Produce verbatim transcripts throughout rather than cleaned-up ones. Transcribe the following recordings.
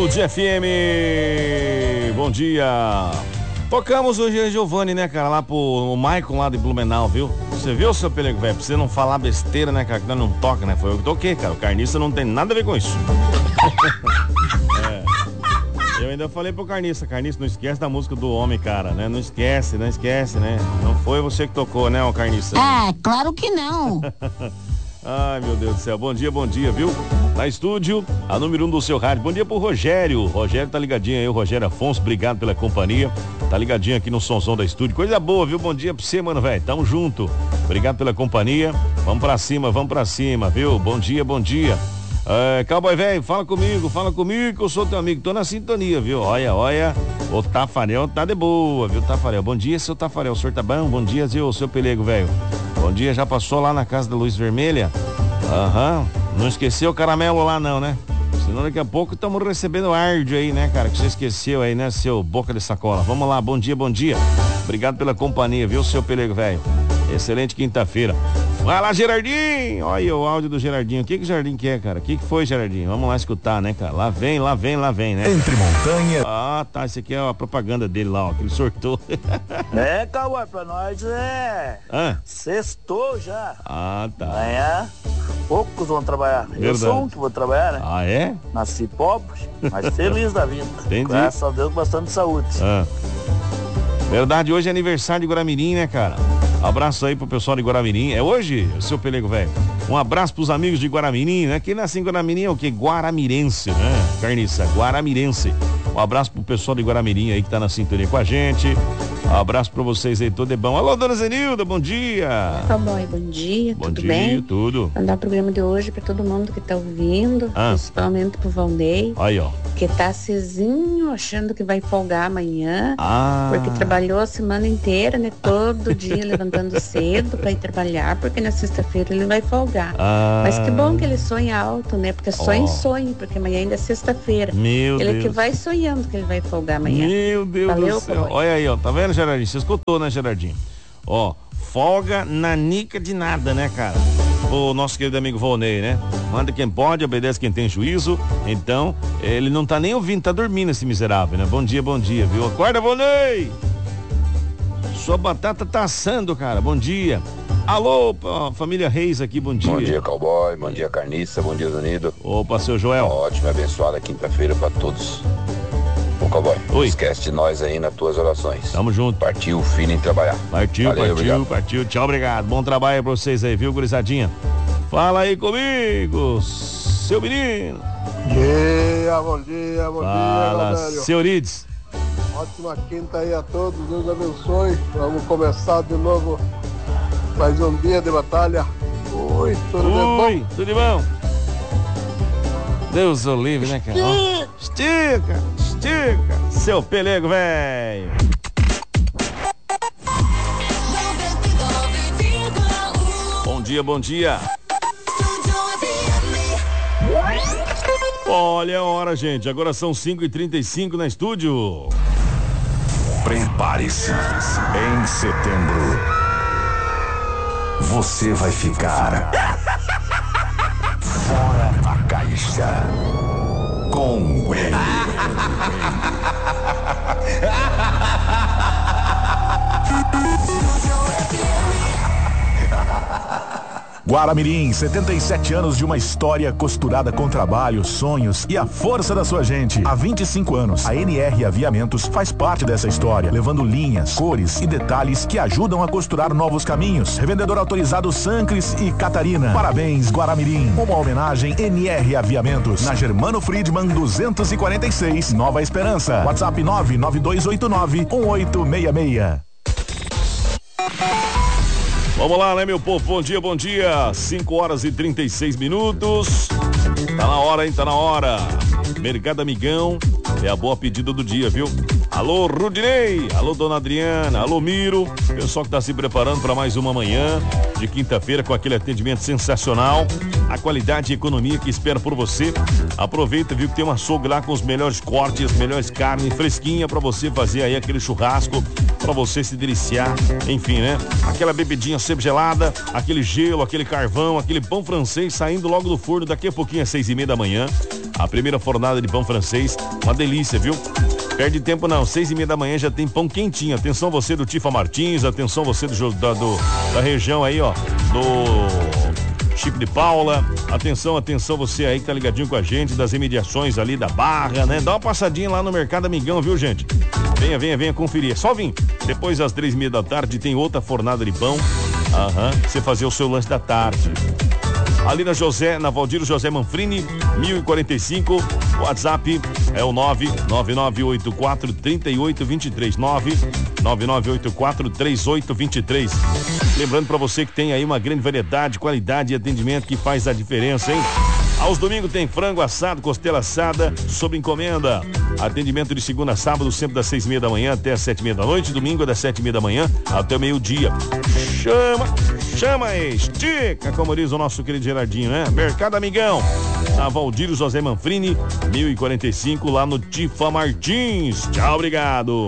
Atitude F M. Bom dia. Tocamos hoje a Giovanni, né, cara, lá pro o Maicon lá de Blumenau, viu? Você viu, seu Pelego, velho? Pra você não falar besteira, né, cara, que nós não toca, né? Foi eu que toquei, cara. O Carniça não tem nada a ver com isso. É. Eu ainda falei pro Carniça, Carniça, não esquece da música do homem, cara, né? Não esquece, não esquece, né? Não foi você que tocou, né, o Carniça? Ah, claro que não. Ai, meu Deus do céu. Bom dia, bom dia, viu? Na estúdio, a número um do seu rádio. Bom dia pro Rogério. Rogério tá ligadinho aí, o Rogério Afonso. Obrigado pela companhia. Tá ligadinho aqui no Sonzão da estúdio. Coisa boa, viu? Bom dia pra você, mano, velho. Tamo junto. Obrigado pela companhia. Vamos pra cima, vamos pra cima, viu? Bom dia, bom dia. É, Cowboy velho, fala comigo, fala comigo que eu sou teu amigo. Tô na sintonia, viu? Olha, olha. O Tafarel tá de boa, viu, Tafarel? Bom dia, seu Tafarel. O senhor tá bom? Bom dia, viu, seu Pelego, velho. Bom dia, já passou lá na casa da Luz Vermelha? Aham. Uhum. Não esqueceu o caramelo lá não, né? Senão daqui a pouco estamos recebendo áudio aí, né, cara? Que você esqueceu aí, né, seu boca de sacola. Vamos lá, bom dia, bom dia. Obrigado pela companhia, viu, seu Pelego, velho? Excelente quinta-feira. Fala, Gerardinho! Olha o áudio do Gerardinho. O que que o Gerardinho quer, cara? O que que foi, Gerardinho? Vamos lá escutar, né, cara? Lá vem, lá vem, lá vem, né? Entre montanha. Ah, tá. Esse aqui é a propaganda dele lá, ó, que ele sortou. É, Cauã, pra nós é... Ah. Sextou já. Ah, tá. Amanhã, poucos vão trabalhar. Verdade. Eu sou um que vou trabalhar, né? Ah, é? Nasci pobre, mas feliz da vida. Entendi. Graças a Deus, bastante saúde. Ah. Verdade, hoje é aniversário de Guaramirim, né, cara? Abraço aí pro pessoal de Guaramirim. É hoje, seu Pelego, velho? Um abraço pros amigos de Guaramirim, né? Quem nasce em Guaramirim é o quê? Guaramirense, né? Carniça, Guaramirense. Um abraço pro pessoal de Guaramirim aí que tá na sintonia com a gente. Um abraço pra vocês aí, tudo é bom. Alô, dona Zenilda, bom dia. Cowboy, bom dia, bom tudo dia, bem? Tudo. Mandar o programa de hoje pra todo mundo que tá ouvindo, ah. principalmente pro Valnei. Aí, ó. Que tá cezinho, achando que vai folgar amanhã, ah. porque trabalhou a semana inteira, né? Todo dia levantando cedo pra ir trabalhar, porque na sexta-feira ele vai folgar. Ah. Mas que bom que ele sonha alto, né? Porque sonha em oh. sonho, porque amanhã ainda é sexta-feira. Meu ele Deus. que vai sonhando que ele vai folgar amanhã. Meu Deus Valeu, do céu. Cowboy. Olha aí, ó. Tá vendo, Gerardinho? Você escutou, né, Gerardinho? Ó, folga na nica de nada, né, cara? O nosso querido amigo Volney, né? Manda quem pode, obedece quem tem juízo. Então, ele não tá nem ouvindo, tá dormindo esse miserável, né? Bom dia, bom dia, viu? Acorda, Volney! Sua batata tá assando, cara. Bom dia. Alô, família Reis aqui, bom dia. Bom dia, Cowboy. Bom dia, Carniça. Bom dia, Zunido. Opa, seu Joel. Uma ótima e abençoada quinta-feira pra todos. Ô, Cowboy, não esquece de nós aí nas tuas orações. Tamo junto. Partiu, filho, em trabalhar. Partiu, Valeu, partiu, obrigado. partiu. Tchau, obrigado. Bom trabalho pra vocês aí, viu, gurizadinha? Fala aí comigo, seu menino. Bom dia, bom dia, bom Fala, dia, Fala, seu Rides. Ótima quinta aí a todos, Deus abençoe. Vamos começar de novo mais um dia de batalha. Oi, tudo Oi, bom? tudo bom? Deus o livre, né, cara? Ó, estica, estica, seu pelego, velho. Bom dia, bom dia. Olha a hora, gente. Agora são cinco e trinta e cinco na estúdio. Prepare-se. Em setembro, você vai ficar fora da caixa com ele. Guaramirim, setenta e sete anos de uma história costurada com trabalho, sonhos e a força da sua gente. Há vinte e cinco anos, a N R Aviamentos faz parte dessa história, levando linhas, cores e detalhes que ajudam a costurar novos caminhos. Revendedor autorizado Sancris e Catarina. Parabéns, Guaramirim. Uma homenagem N R Aviamentos, na Germano Friedman duzentos e quarenta e seis, Nova Esperança. WhatsApp nove nove dois oito nove um oito seis seis. Vamos lá, né, meu povo? Bom dia, bom dia. cinco horas e trinta e seis minutos. Tá na hora, hein? Tá na hora. Mercado Amigão é a boa pedida do dia, viu? Alô, Rudinei. Alô, dona Adriana. Alô, Miro. Pessoal que tá se preparando para mais uma manhã de quinta-feira com aquele atendimento sensacional. A qualidade e economia que espera por você. Aproveita, viu, que tem um açougue lá com os melhores cortes, melhores carnes, fresquinha para você fazer aí aquele churrasco, para você se deliciar. Enfim, né? Aquela bebidinha sempre gelada, aquele gelo, aquele carvão, aquele pão francês saindo logo do forno daqui a pouquinho às seis e meia da manhã. A primeira fornada de pão francês, uma delícia, viu? Perde tempo não, seis e meia da manhã já tem pão quentinho. Atenção você do Tifa Martins, atenção você do, da, do, da região aí, ó, do Chico de Paula. Atenção, atenção você aí que tá ligadinho com a gente, das imediações ali da Barra, né? Dá uma passadinha lá no Mercado Amigão, viu, gente? Venha, venha, venha conferir. É só vir. Depois das três e meia da tarde tem outra fornada de pão. Aham, você fazer o seu lanche da tarde. Ali na José, na Valdir José Manfrini, mil e quarenta e cinco. O WhatsApp é o nove nove nove oito quatro três oito dois três. nove nove nove oito quatro três oito dois três. Lembrando para você que tem aí uma grande variedade, qualidade e atendimento que faz a diferença, hein? Aos domingos tem frango assado, costela assada, sob encomenda. Atendimento de segunda a sábado, sempre das seis e meia da manhã até as sete e meia da noite. Domingo é das sete e meia da manhã até o meio-dia. Chama, chama, estica, como diz o nosso querido Gerardinho, né? Mercado Amigão, na Valdir José Manfrini, mil e quarenta e cinco, lá no Tifa Martins. Tchau, obrigado.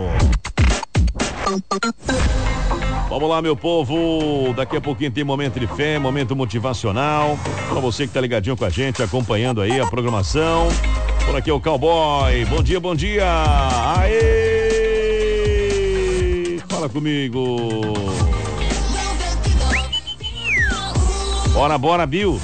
Vamos lá, meu povo, daqui a pouquinho tem momento de fé, momento motivacional, para você que tá ligadinho com a gente, acompanhando aí a programação. Por aqui é o Cowboy, bom dia, bom dia, aê, fala comigo. Bora, bora, Bill.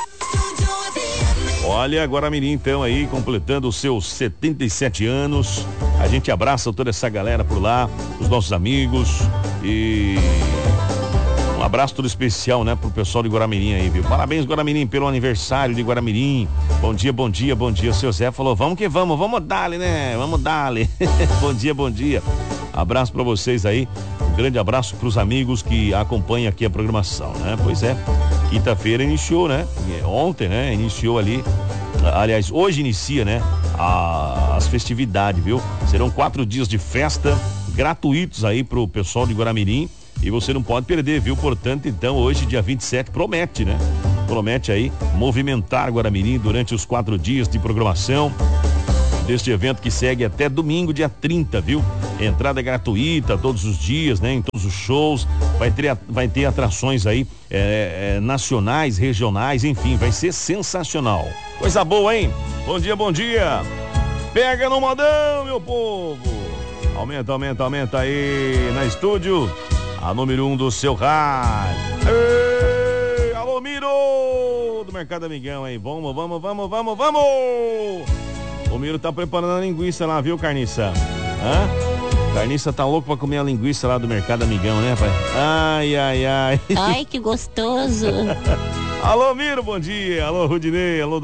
Olha, Guaramirim então aí, completando os seus setenta e sete anos. A gente abraça toda essa galera por lá, os nossos amigos. E um abraço todo especial, né, pro pessoal de Guaramirim aí, viu? Parabéns, Guaramirim, pelo aniversário de Guaramirim. Bom dia, bom dia, bom dia. O seu Zé falou, vamos que vamos, vamos dar-lhe, né? Vamos dar-lhe. Bom dia, bom dia. Abraço pra vocês aí. Um grande abraço pros amigos que acompanham aqui a programação, né? Pois é, quinta-feira iniciou, né? Ontem, né? Iniciou ali. Aliás, hoje inicia, né? A, as festividades, viu? Serão quatro dias de festa gratuitos aí pro pessoal de Guaramirim e você não pode perder, viu? Portanto, então, hoje, dia vinte e sete, promete, né? Promete aí movimentar Guaramirim durante os quatro dias de programação deste evento que segue até domingo, dia trinta, viu? Entrada gratuita todos os dias, né? Em todos os shows, vai ter, vai ter atrações aí é, é, nacionais, regionais, enfim, vai ser sensacional. Coisa boa, hein? Bom dia, bom dia. Pega no modão, meu povo. Aumenta, aumenta, aumenta aí na estúdio. A número um do seu rádio. Ei, alô, Miro! Do Mercado Amigão aí. Vamos, vamos, vamos, vamos, vamos! O Miro tá preparando a linguiça lá, viu, Carniça? Hã? Carniça tá louco pra comer a linguiça lá do Mercado Amigão, né, pai? Ai, ai, ai. Ai, que gostoso. Alô, Miro, bom dia. Alô, Rudinei. Alô,